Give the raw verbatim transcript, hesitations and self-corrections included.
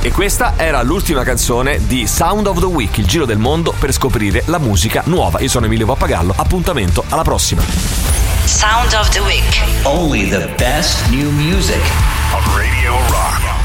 E questa era l'ultima canzone di Sound of the Week, il giro del mondo per scoprire la musica nuova. Io sono Emilio Pappagallo, appuntamento alla prossima. Sound of the Week. Only the best new music on Radio Rock.